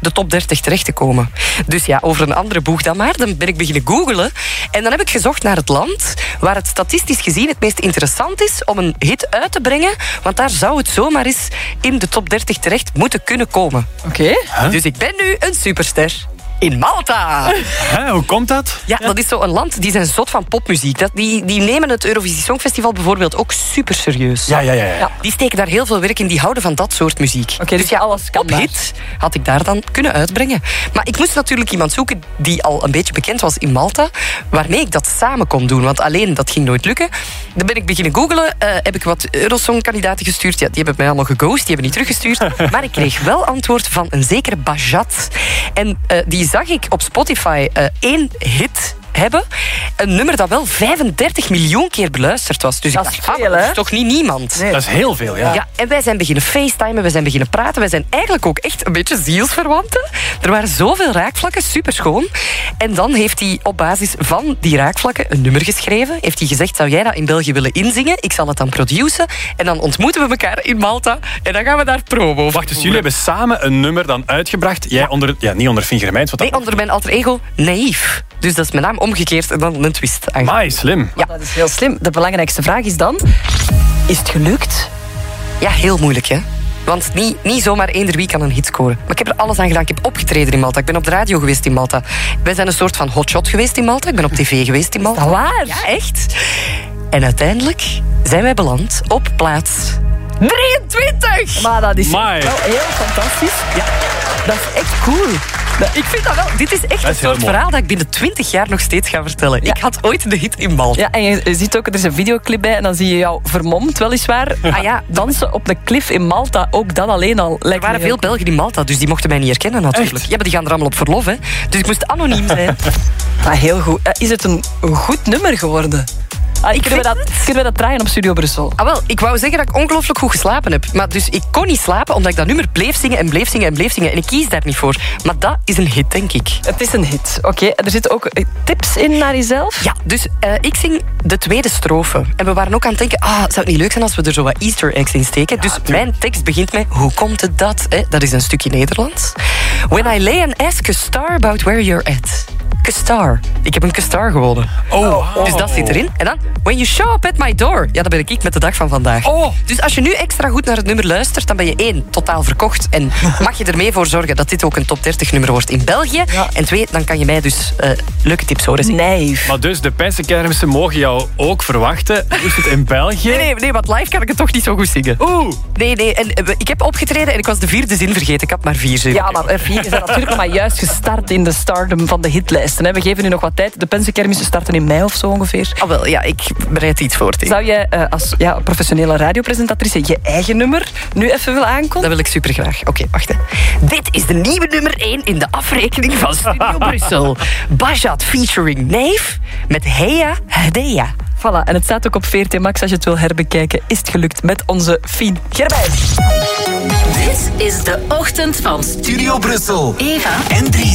de top 30 terecht te komen. Dus ja, over een andere boeg dan maar. Dan ben ik beginnen googlen. En dan heb ik gezocht naar het land waar het statistisch gezien het meest interessant is om een hit uit te brengen. Want daar zou het zomaar eens in de top 30 terecht moeten kunnen komen. Oké. Dus ik ben nu een superster. In Malta. Hoe komt dat? Ja, dat is zo'n land, die zijn zot van popmuziek. Die nemen het Eurovisie Songfestival bijvoorbeeld ook super serieus. Ja. Die steken daar heel veel werk in, die houden van dat soort muziek. Oké, dus ja, alles kan op hit had ik daar dan kunnen uitbrengen. Maar ik moest natuurlijk iemand zoeken die al een beetje bekend was in Malta, waarmee ik dat samen kon doen, want alleen dat ging nooit lukken. Dan ben ik beginnen googlen, heb ik wat Eurosong-kandidaten gestuurd. Ja, die hebben mij allemaal geghost, die hebben niet teruggestuurd. Maar ik kreeg wel antwoord van een zekere Bajat. En die zag ik op Spotify 1 hit hebben. Een nummer dat wel 35 miljoen keer beluisterd was. Dus dat ik is dacht, veel, dat hè? is toch niet niemand? Nee. Dat is heel veel, ja. Ja, en wij zijn beginnen facetimen, wij zijn beginnen praten. Wij zijn eigenlijk ook echt een beetje zielsverwanten. Er waren zoveel raakvlakken, superschoon. En dan heeft hij op basis van die raakvlakken een nummer geschreven. Heeft hij gezegd, zou jij dat in België willen inzingen? Ik zal het dan produceren. En dan ontmoeten we elkaar in Malta. En dan gaan we daar promo over. Wacht, dus jullie hebben samen een nummer dan uitgebracht. Jij niet onder Fingermijns. Nee, onder mijn alter ego, Naïef. Dus dat is mijn naam omgekeerd en dan een twist. Amai, slim. Ja, dat is heel slim. De belangrijkste vraag is dan, is het gelukt? Ja, heel moeilijk, hè? Want niet zomaar eender wie kan een hit scoren. Maar ik heb er alles aan gedaan. Ik heb opgetreden in Malta. Ik ben op de radio geweest in Malta. Wij zijn een soort van hotshot geweest in Malta. Ik ben op tv geweest in Malta. Is dat waar? Ja, echt. En uiteindelijk zijn wij beland op plaats 23. Maar dat is Amai. wel heel fantastisch. Ja. Dat is echt cool. Ik vind dat wel. Dit is echt Dat een is heel soort mooi. verhaal dat ik binnen 20 jaar nog steeds ga vertellen. Ja. Ik had ooit de hit in Malta. Ja, en je ziet ook, er is een videoclip bij en dan zie je jou vermomd, weliswaar. Dansen op de klif in Malta, ook dat alleen al. Er waren veel Belgen in Malta, dus die mochten mij niet herkennen natuurlijk. Echt? Ja, maar die gaan er allemaal op verlof, hè. Dus ik moest anoniem zijn. Ah, heel goed. Is het een goed nummer geworden? Kunnen we dat draaien op Studio Brussel? Ah, wel, ik wou zeggen dat ik ongelooflijk goed geslapen heb. Maar dus ik kon niet slapen omdat ik dat nummer bleef zingen en bleef zingen en bleef zingen. En ik kies daar niet voor. Maar dat is een hit, denk ik. Het is een hit. Oké, er zitten ook tips in naar jezelf? Ja, dus ik zing de tweede strofe. En we waren ook aan het denken, zou het niet leuk zijn als we er zo wat Easter eggs in steken? Dus mijn tekst begint met, hoe komt het dat? Dat is een stukje Nederlands. When I lay and ask a star about where you're at. Kestar. Ik heb een Kestar gewonnen. Dus dat zit erin. En dan, when you show up at my door. Ja, dat ben ik met de dag van vandaag. Dus als je nu extra goed naar het nummer luistert, dan ben je 1, totaal verkocht. En mag je ermee voor zorgen dat dit ook een top 30 nummer wordt in België. Ja. En 2, dan kan je mij dus leuke tips horen zien. Naïef. Maar dus de Pijnsenkermissen mogen jou ook verwachten. Is het in België? Nee, want live kan ik het toch niet zo goed zingen. Nee. En ik heb opgetreden en ik was de 4e zin vergeten. Ik had maar 4 zinnen. Ja, maar 4 is natuurlijk nog maar juist gestart in de stardom van de hitlijsten. We geven nu nog wat tijd. De Pijnsenkermissen starten in mei of zo ongeveer. Ah, wel, ja, ik bereid iets voor. Zou jij als professionele radiopresentatrice je eigen nummer nu even willen aankondigen? Dat wil ik supergraag. Oké, wacht. Hè. Dit is de nieuwe nummer 1 in de afrekening van Studio Brussel. Bajat featuring Neef met Heya Hadeya. Voilà, en het staat ook op VRT Max als je het wil herbekijken. Is het gelukt met onze Fien Gerbijs. Dit is de ochtend van Studio Brussel. Eva en Dries.